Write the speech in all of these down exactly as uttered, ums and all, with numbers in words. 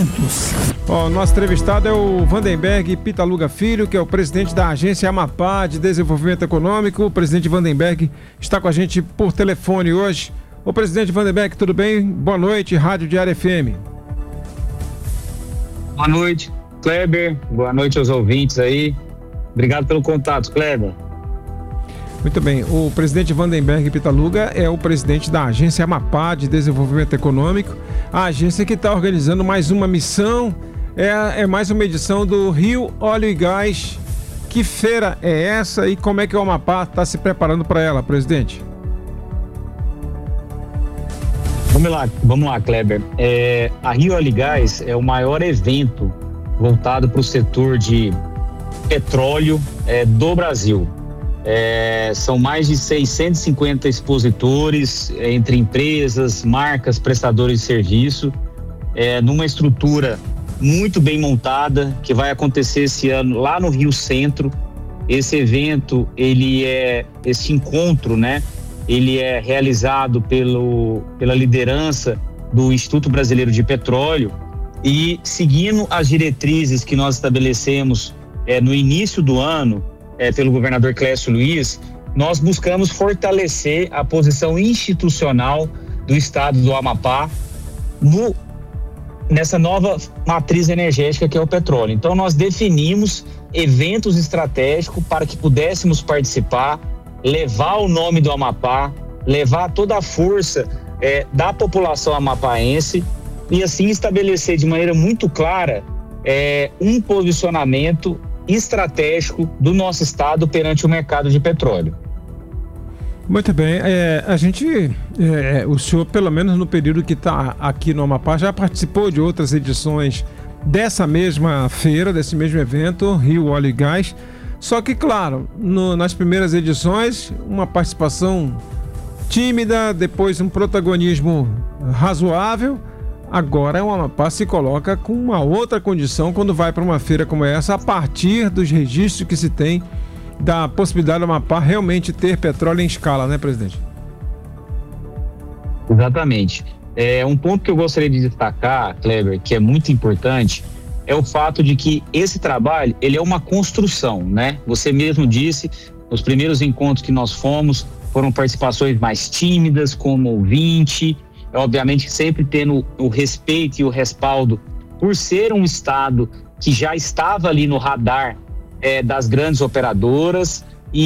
assuntos. Ó, nosso entrevistado é o Vandenberg Pitaluga Filho, que é o presidente da Agência Amapá de Desenvolvimento Econômico. O presidente Vandenberg está com a gente por telefone hoje. Ô, presidente Vandenberg, tudo bem? Boa noite, Rádio Diário F M. Boa noite, Kleber. Boa noite aos ouvintes aí. Obrigado pelo contato, Kleber. Muito bem, o presidente Vandenberg Pitaluga é o presidente da Agência Amapá de Desenvolvimento Econômico, a agência que está organizando mais uma missão, é, é mais uma edição do Rio Óleo e Gás. Que feira é essa e como é que o Amapá está se preparando para ela, presidente? Vamos lá, vamos lá, Kleber. É, a Rio Óleo e Gás é o maior evento voltado para o setor de petróleo é, do Brasil. É, são mais de seiscentos e cinquenta expositores é, entre empresas, marcas, prestadores de serviço, é, numa estrutura muito bem montada que vai acontecer esse ano lá no Rio Centro. Esse evento, ele é esse encontro, né? Ele é realizado pelo, pela liderança do Instituto Brasileiro de Petróleo e seguindo as diretrizes que nós estabelecemos é, no início do ano, É, pelo governador Clécio Luiz, nós buscamos fortalecer a posição institucional do estado do Amapá no, nessa nova matriz energética que é o petróleo. Então nós definimos eventos estratégicos para que pudéssemos participar, levar o nome do Amapá, levar toda a força é, da população amapaense e assim estabelecer de maneira muito clara é, um posicionamento estratégico do nosso estado perante o mercado de petróleo. Muito bem, é, a gente, é, o senhor, pelo menos no período que está aqui no Amapá, já participou de outras edições dessa mesma feira, desse mesmo evento, Rio Óleo e Gás, só que, claro, no, nas primeiras edições, uma participação tímida, depois um protagonismo razoável. Agora o Amapá se coloca com uma outra condição quando vai para uma feira como essa, a partir dos registros que se tem da possibilidade do Amapá realmente ter petróleo em escala, né, presidente? Exatamente. É, um ponto que eu gostaria de destacar, Kleber, que é muito importante, é o fato de que esse trabalho, ele é uma construção, né? Você mesmo disse, os primeiros encontros que nós fomos foram participações mais tímidas, como ouvinte, obviamente sempre tendo o respeito e o respaldo por ser um estado que já estava ali no radar é, das grandes operadoras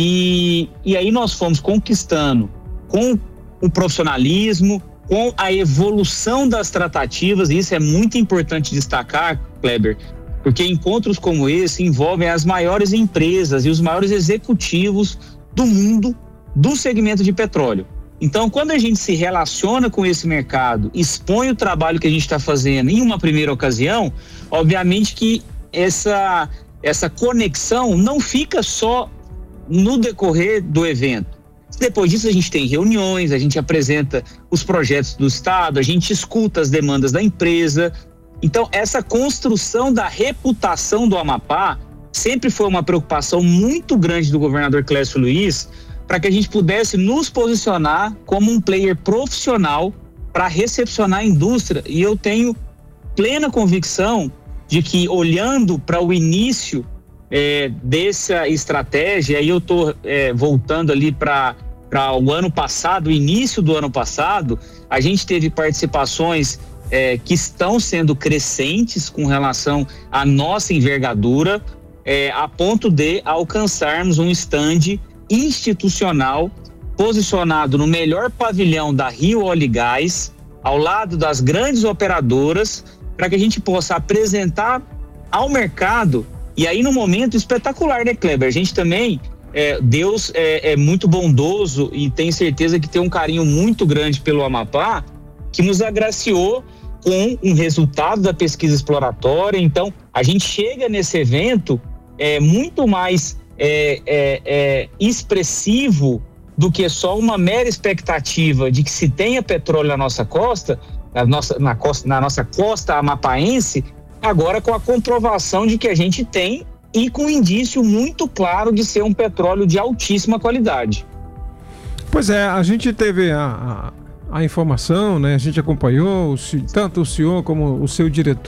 e, e aí nós fomos conquistando com o profissionalismo, com a evolução das tratativas, e isso é muito importante destacar, Kleber, porque encontros como esse envolvem as maiores empresas e os maiores executivos do mundo do segmento de petróleo. Então, quando a gente se relaciona com esse mercado, expõe o trabalho que a gente está fazendo em uma primeira ocasião, obviamente que essa, essa conexão não fica só no decorrer do evento. Depois disso, a gente tem reuniões, a gente apresenta os projetos do estado, a gente escuta as demandas da empresa. Então, essa construção da reputação do Amapá sempre foi uma preocupação muito grande do governador Clécio Luiz, para que a gente pudesse nos posicionar como um player profissional para recepcionar a indústria. E eu tenho plena convicção de que, olhando para o início é, dessa estratégia, aí eu estou é, voltando ali para o ano passado, o início do ano passado, a gente teve participações é, que estão sendo crescentes com relação à nossa envergadura, é, a ponto de alcançarmos um stand institucional posicionado no melhor pavilhão da Rio Óleo e Gás, ao lado das grandes operadoras, para que a gente possa apresentar ao mercado, e aí no momento espetacular, né, Kleber? A gente também, é, Deus é, é muito bondoso e tem certeza que tem um carinho muito grande pelo Amapá, que nos agraciou com um resultado da pesquisa exploratória. Então, a gente chega nesse evento é, muito mais É, é, é expressivo do que só uma mera expectativa de que se tenha petróleo na nossa costa, na nossa, na costa, na nossa costa amapaense, agora com a comprovação de que a gente tem e com um indício muito claro de ser um petróleo de altíssima qualidade. Pois é, a gente teve a, a, a informação, né? A gente acompanhou, tanto o senhor como o seu diretor